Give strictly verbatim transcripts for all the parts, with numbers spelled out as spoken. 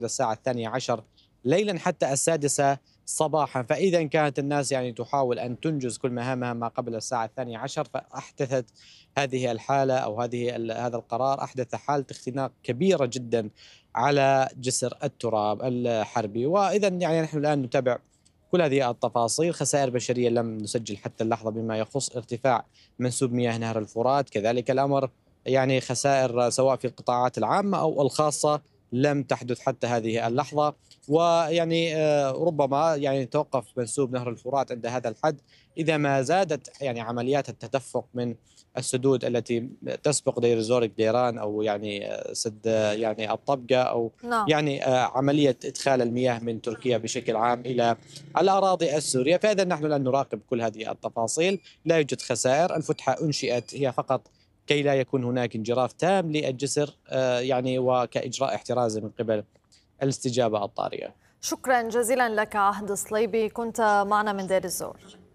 الساعة الثانية عشر ليلا حتى السادسة صباحا. فإذا كانت الناس يعني تحاول أن تنجز كل مهامها ما قبل الساعة الثانية عشر، فأحدثت هذه الحالة أو هذه ال- هذا القرار أحدث حالة اختناق كبيرة جدا على جسر التراب الحربي. وإذا يعني نحن الآن نتابع كل هذه التفاصيل. خسائر بشرية لم نسجل حتى اللحظة بما يخص ارتفاع منسوب مياه نهر الفرات، كذلك الأمر يعني خسائر سواء في القطاعات العامة أو الخاصة لم تحدث حتى هذه اللحظة. ويعني آه، ربما يعني توقف منسوب نهر الفرات عند هذا الحد. إذا ما زادت يعني عمليات التدفق من السدود التي تسبق دير الزور ديران أو يعني آه، سد آه، يعني الطبقة أو نعم. يعني آه، عملية إدخال المياه من تركيا بشكل عام إلى الأراضي السورية، فإذا نحن الآن نراقب كل هذه التفاصيل. لا يوجد خسائر، الفتحة أنشئت هي فقط كي لا يكون هناك انجراف تام للجسر آه، يعني وكإجراء احترازي من قبل الاستجابة الطارئة. شكرا جزيلا لك عهد صليبي، كنت معنا من دير الزور.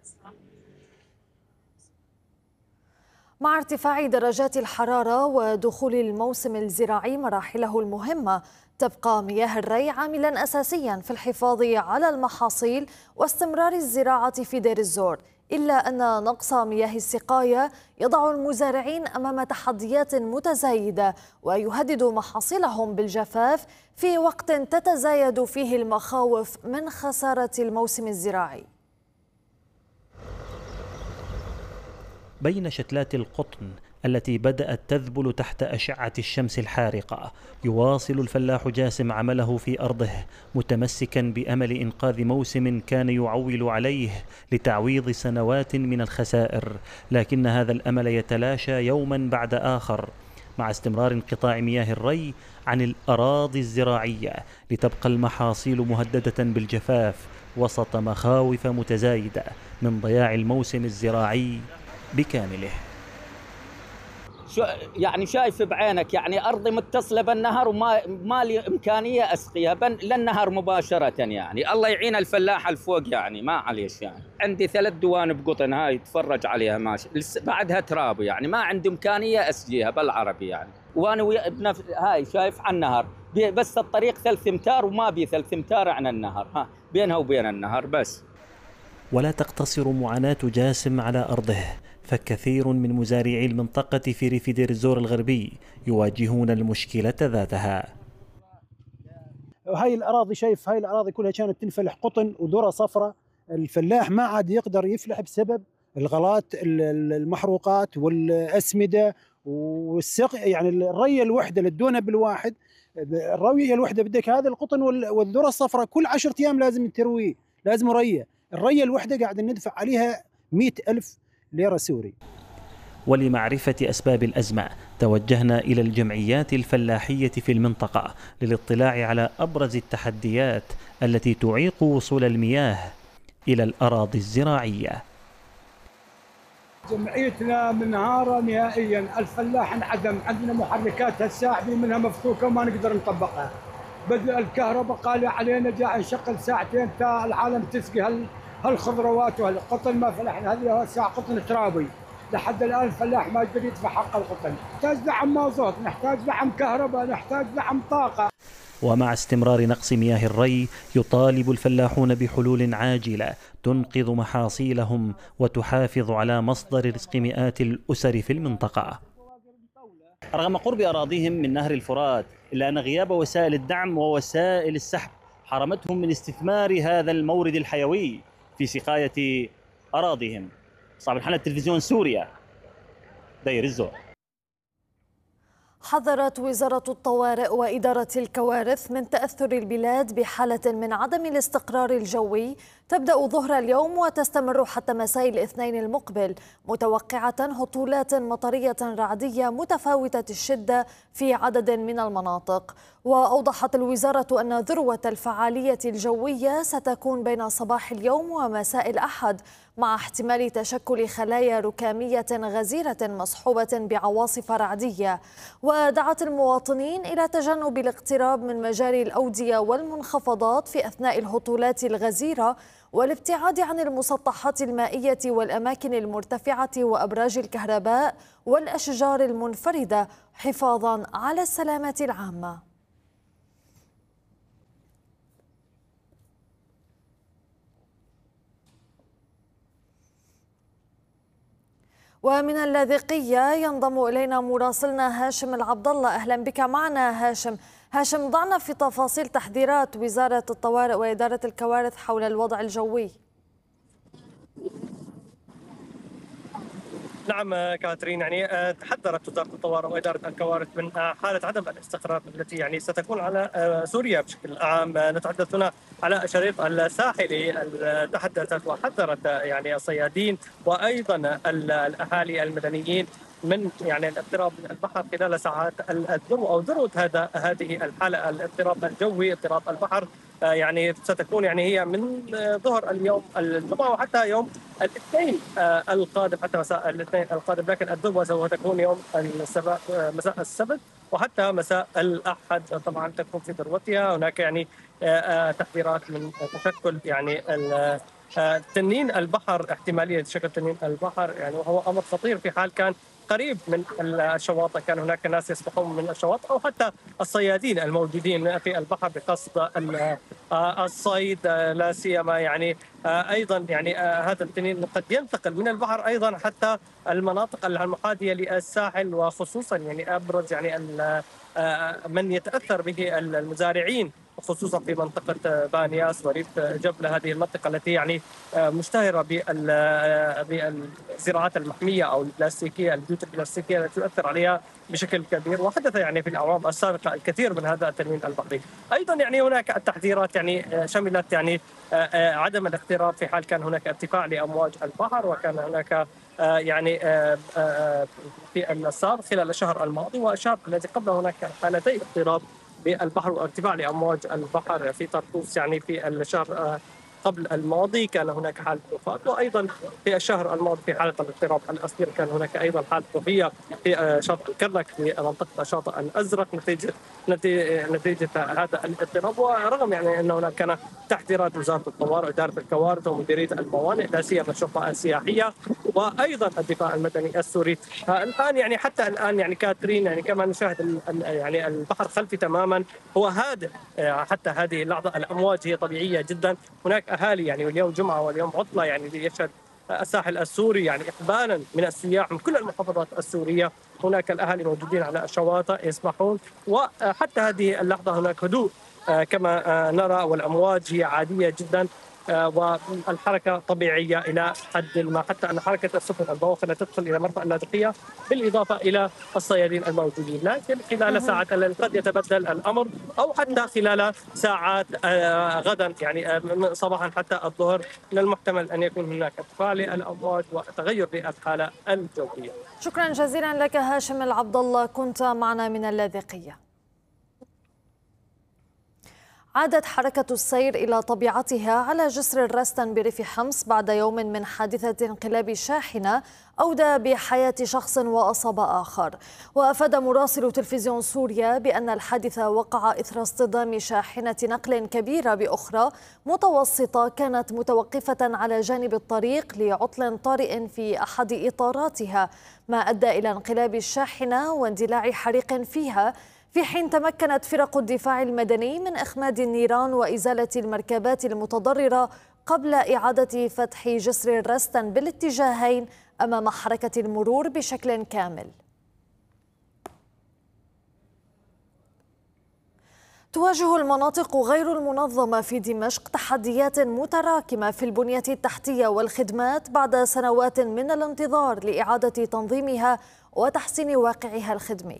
مع ارتفاع درجات الحرارة ودخول الموسم الزراعي مراحله المهمة، تبقى مياه الري عاملا أساسيا في الحفاظ على المحاصيل واستمرار الزراعة في دير الزور، إلا أن نقص مياه السقاية يضع المزارعين أمام تحديات متزايدة ويهدد محاصيلهم بالجفاف في وقت تتزايد فيه المخاوف من خسارة الموسم الزراعي. بين شتلات القطن التي بدأت تذبل تحت أشعة الشمس الحارقة، يواصل الفلاح جاسم عمله في أرضه متمسكا بأمل إنقاذ موسم كان يعول عليه لتعويض سنوات من الخسائر، لكن هذا الأمل يتلاشى يوما بعد آخر مع استمرار انقطاع مياه الري عن الأراضي الزراعية، لتبقى المحاصيل مهددة بالجفاف وسط مخاوف متزايدة من ضياع الموسم الزراعي بكامله. شو يعني شايف بعينك، يعني أرضي متصلة بالنهر وما ما لي إمكانية أسقيها للنهر مباشرة. يعني الله يعين الفلاح الفوق، يعني ما عليش. يعني عندي ثلاث دوانب قطن هاي تفرج عليها ماشي، بعدها تراب، يعني ما عندي إمكانية أسقيها بالعربي. يعني وأنا ويا بنف... هاي شايف عن النهر بس الطريق ثلاث امتار وما بي ثلاث امتار عن النهر، ها بينها وبين النهر بس. ولا تقتصر معاناة جاسم على أرضه، فكثير من مزارعي المنطقة في ريف دير الزور الغربي يواجهون المشكلة ذاتها. وهي الأراضي، شايف هاي الأراضي كلها كانت تنفلح قطن وذرة صفراء. الفلاح ما عاد يقدر يفلح بسبب الغلات، المحروقات والأسمدة والسق، يعني الرية الوحدة للدونب الواحد، الروية الوحدة بدك هذا القطن والذرة الصفراء كل عشرة أيام لازم ترويه، لازم رية. الرية الوحدة قاعد ندفع عليها مئة ألف ليرة سوري. ولمعرفة أسباب الأزمة توجهنا إلى الجمعيات الفلاحية في المنطقة للاطلاع على أبرز التحديات التي تعيق وصول المياه إلى الأراضي الزراعية. جمعيتنا منهارة نهائيا، الفلاح انعدم، عندنا محركات الساحبي منها مفكوكة وما نقدر نطبقها. بدأ الكهرباء قال علينا جاء نشغل ساعتين تا العالم تسقي هالخضروات وهالقطن، ما فلحنا. هذه ساعة قطن ترابي لحد الآن الفلاح ما يقدر يدفع حق القطن. نحتاج دعم مازوت، نحتاج دعم كهرباء، نحتاج دعم طاقة. ومع استمرار نقص مياه الري يطالب الفلاحون بحلول عاجلة تنقذ محاصيلهم وتحافظ على مصدر رزق مئات الأسر في المنطقة. رغم قرب أراضيهم من نهر الفرات، إلا أن غياب وسائل الدعم ووسائل السحب حرمتهم من استثمار هذا المورد الحيوي في سقاية أراضيهم. صاحب الحلقة تلفزيون سوريا، دير الزور. حذرت وزارة الطوارئ وإدارة الكوارث من تأثر البلاد بحالة من عدم الاستقرار الجوي تبدأ ظهر اليوم وتستمر حتى مساء الاثنين المقبل، متوقعة هطولات مطرية رعدية متفاوتة الشدة في عدد من المناطق. وأوضحت الوزارة أن ذروة الفعالية الجوية ستكون بين صباح اليوم ومساء الأحد، مع احتمال تشكل خلايا ركامية غزيرة مصحوبة بعواصف رعدية. ودعت المواطنين إلى تجنب الاقتراب من مجاري الأودية والمنخفضات في أثناء الهطولات الغزيرة، والابتعاد عن المسطحات المائية والأماكن المرتفعة وأبراج الكهرباء والأشجار المنفردة حفاظا على السلامة العامة. ومن اللاذقية ينضم إلينا مراسلنا هاشم العبد الله. أهلا بك معنا هاشم. هاشم، ضعنا في تفاصيل تحذيرات وزارة الطوارئ وإدارة الكوارث حول الوضع الجوي. نعم كاترين، يعني تحذرت وزارة الطوارئ وإدارة الكوارث من حالة عدم الاستقرار التي يعني ستكون على سوريا بشكل عام. نتحدث هنا على الشريط الساحلي. تحدثت وحذرت يعني الصيادين وأيضا الأهالي المدنيين من يعني الاضطراب من البحر خلال ساعات الذروه او ذروه هذا هذه الحاله. الاضطراب الجوي، اضطراب البحر يعني ستكون يعني هي من ظهر اليوم الجمعه وحتى يوم الاثنين القادم، حتى مساء الاثنين القادم، لكن الذروه سوف تكون يوم السبت مساء السبت وحتى مساء الاحد طبعا تكون في ذروتها. هناك يعني تحذيرات من تشكل يعني تنين البحر، احتماليه تشكل تنين البحر يعني، وهو امر خطير في حال كان قريب من الشواطئ، كان هناك ناس يسبحون من الشواطئ او حتى الصيادين الموجودين في البحر بقصد الصيد لا سيما يعني ايضا يعني هذا التنين قد ينتقل من البحر ايضا حتى المناطق المحاذيه للساحل، وخصوصا يعني ابرز يعني من يتاثر به المزارعين خصوصا في منطقة بانياس وريف جبلة، هذه المنطقة التي يعني مشتهرة بالزراعات المحمية أو البلاستيكية، البيوت البلاستيكية التي تؤثر عليها بشكل كبير. وحدث يعني في الأعوام السابقة الكثير من هذا التنين البحري. أيضا يعني هناك التحذيرات يعني شملت يعني عدم الاقتراب في حال كان هناك ارتفاع لأمواج البحر، وكان هناك يعني في السابق خلال الشهر الماضي والشهر الذي قبله هناك حالتي اضطراب بالبحر وارتفاع لامواج البحر في طرطوس. يعني في الشهر قبل الماضي كان هناك حاله وفاه، وايضا في الشهر الماضي في حاله الاضطراب الاخير كان هناك ايضا حاله وفاه في شاطئ الكرنك في منطقه الشاطئ الازرق نتيجه نتيجه هذا الاضطراب. ورغم يعني ان هناك كان تحذيرات وزاره الطوارئ واداره الكوارث ومديريه الموانئ لا سيما الشرطه السياحيه وايضا الدفاع المدني السوري. الان يعني حتى الان يعني كاترين يعني كما نشاهد يعني البحر خلفي تماما هو هادئ حتى هذه اللحظه، الامواج هي طبيعيه جدا. هناك اهالي يعني واليوم جمعه واليوم عطله يعني يشهد الساحل السوري يعني اقبالا من السياح من كل المحافظات السوريه. هناك الاهالي موجودين على الشواطئ يسبحون، وحتى هذه اللحظه هناك هدوء كما نرى، والامواج هي عاديه جدا والحركه طبيعيه الى حد ما، حتى ان حركه السفن البواخر تدخل الى مرفأ اللاذقيه بالاضافه الى الصيادين الموجودين. لكن خلال ساعات الليل قد يتبدل الامر او حتى خلال ساعات غدا يعني صباحا حتى الظهر من المحتمل ان يكون هناك ارتفاع للامواج وتغير للحاله الجويه. شكرا جزيلا لك هاشم العبد الله، كنت معنا من اللاذقيه. عادت حركة السير إلى طبيعتها على جسر الرستن بريف حمص بعد يوم من حادثة انقلاب شاحنة أودى بحياة شخص وأصاب آخر. وأفاد مراسل تلفزيون سوريا بأن الحادث وقع إثر اصطدام شاحنة نقل كبيرة بأخرى متوسطة كانت متوقفة على جانب الطريق لعطل طارئ في أحد إطاراتها، ما أدى إلى انقلاب الشاحنة واندلاع حريق فيها، في حين تمكنت فرق الدفاع المدني من إخماد النيران وإزالة المركبات المتضررة قبل إعادة فتح جسر الرستن بالاتجاهين أمام حركة المرور بشكل كامل. تواجه المناطق غير المنظمة في دمشق تحديات متراكمة في البنية التحتية والخدمات بعد سنوات من الانتظار لإعادة تنظيمها وتحسين واقعها الخدمي.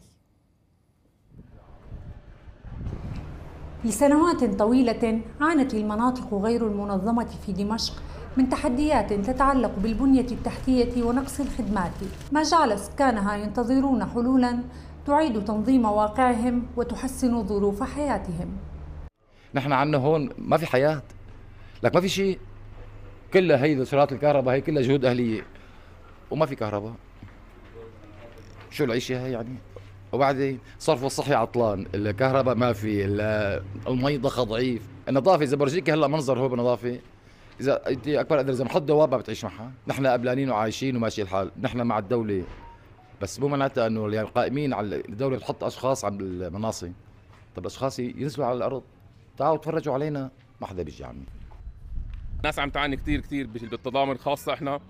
لسنوات طويلة عانت المناطق غير المنظمة في دمشق من تحديات تتعلق بالبنية التحتية ونقص الخدمات، ما جعل سكانها ينتظرون حلولا تعيد تنظيم واقعهم وتحسن ظروف حياتهم. نحن عنا هون ما في حياة، لك ما في شيء، كلها هي إشارات الكهرباء هي كلها جهود أهلية وما في كهرباء. شو العيشة هي يعني؟ وبعدين صرف الصحي عطلان، الكهرباء ما في، المي ضخ ضعيف، النظافه اذا برجيك هلا منظر هو بالنظافه، اذا انت اكبر قدر اذا بنحط دوابه بتعيش معها. نحن قبلانين وعايشين وماشي الحال، نحن مع الدوله، بس مو معناتها انه يعني قائمين على الدوله بتحط اشخاص على المناصب. طب الاشخاص ينزلوا على الارض، تعالوا تفرجوا علينا، ما حدا بيجي عنا. الناس عم تعاني كثير كثير بالتضامن، خاصه احنا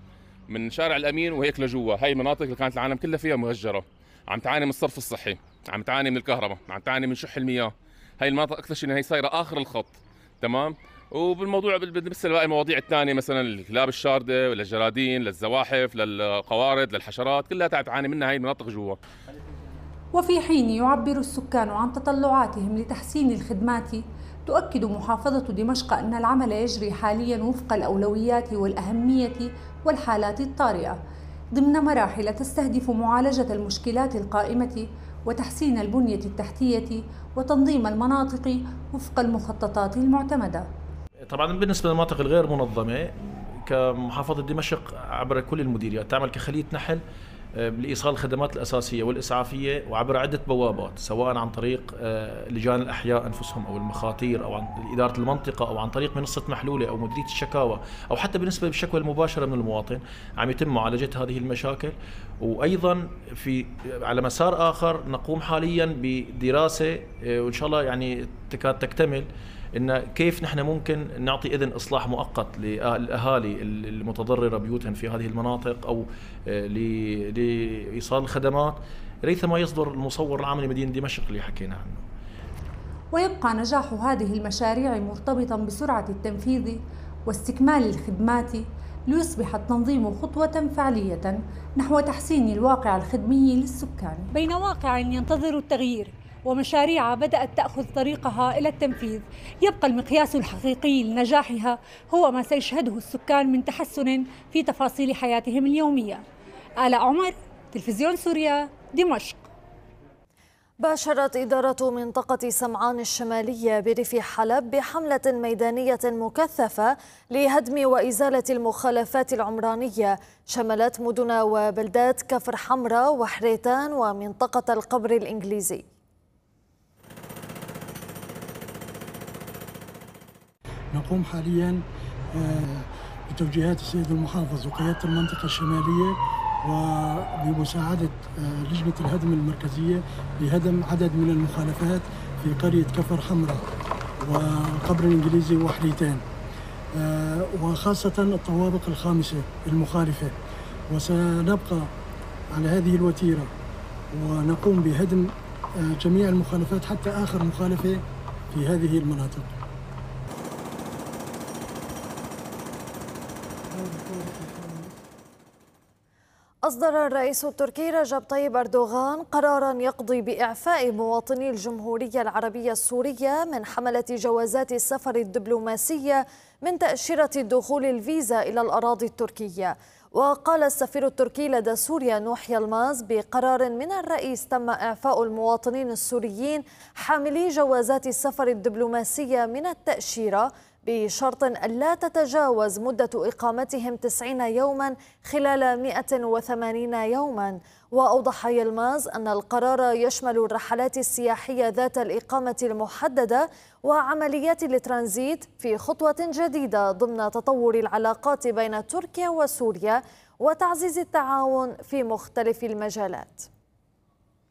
من شارع الامين وهيك لجوا. هاي المناطق اللي كانت العالم كلها فيها مهجره، عم تعاني من الصرف الصحي، عم تعاني من الكهرباء، عم تعاني من شح المياه. هاي المناطق اكثر شيء هي صايره اخر الخط، تمام. وبالموضوع بالنسبه لباقي المواضيع الثانيه مثلا الكلاب الشارده ولا الجرادين للزواحف للقوارض للحشرات كلها تعاني منها هاي المناطق جوا. وفي حين يعبر السكان عن تطلعاتهم لتحسين الخدمات، تؤكد محافظة دمشق أن العمل يجري حالياً وفق الأولويات والأهمية والحالات الطارئة ضمن مراحل تستهدف معالجة المشكلات القائمة وتحسين البنية التحتية وتنظيم المناطق وفق المخططات المعتمدة. طبعاً بالنسبة للمناطق الغير منظمة كمحافظة دمشق عبر كل المديريات تعمل كخلية نحل لإيصال الخدمات الأساسية والإسعافية وعبر عدة بوابات، سواء عن طريق لجان الأحياء أنفسهم أو المخاطير أو عن إدارة المنطقة أو عن طريق منصة محلولة أو مديرية الشكاوى أو حتى بالنسبة للشكوى المباشرة من المواطن عم يتم معالجة هذه المشاكل. وأيضا في على مسار آخر نقوم حاليا بدراسة وإن شاء الله يعني تكاد تكتمل إن كيف نحن ممكن نعطي إذن إصلاح مؤقت للأهالي المتضررة بيوتهم في هذه المناطق أو لإيصال الخدمات ريثما يصدر المصور العام لمدينة دمشق اللي حكينا عنه. ويبقى نجاح هذه المشاريع مرتبطا بسرعة التنفيذ واستكمال الخدمات ليصبح التنظيم خطوة فعلية نحو تحسين الواقع الخدمي للسكان. بين واقع ينتظر التغيير ومشاريع بدأت تأخذ طريقها إلى التنفيذ، يبقى المقياس الحقيقي لنجاحها هو ما سيشهده السكان من تحسن في تفاصيل حياتهم اليومية. آلاء عمر، تلفزيون سوريا، دمشق. باشرت إدارة منطقة سمعان الشمالية بريف حلب بحملة ميدانية مكثفة لهدم وإزالة المخالفات العمرانية شملت مدن وبلدات كفر حمراء وحريتان ومنطقة القبر الإنجليزي. نقوم حاليا بتوجيهات السيد المحافظ وقيادة المنطقة الشمالية وبمساعدة لجنة الهدم المركزية بهدم عدد من المخالفات في قرية كفر حمراء وقبر الإنجليزي وحريتان، وخاصة الطوابق الخامسة المخالفة. وسنبقى على هذه الوتيرة ونقوم بهدم جميع المخالفات حتى آخر مخالفة في هذه المناطق. أصدر الرئيس التركي رجب طيب أردوغان قراراً يقضي بإعفاء مواطني الجمهورية العربية السورية من حملة جوازات السفر الدبلوماسية من تأشيرة دخول الفيزا إلى الأراضي التركية. وقال السفير التركي لدى سوريا نوح يلماز بقرار من الرئيس تم إعفاء المواطنين السوريين حاملي جوازات السفر الدبلوماسية من التأشيرة بشرط ألا تتجاوز مدة إقامتهم تسعين يوما خلال مئة وثمانين يوما. وأوضح يلماز أن القرار يشمل الرحلات السياحية ذات الإقامة المحددة وعمليات الترانزيت في خطوة جديدة ضمن تطور العلاقات بين تركيا وسوريا وتعزيز التعاون في مختلف المجالات.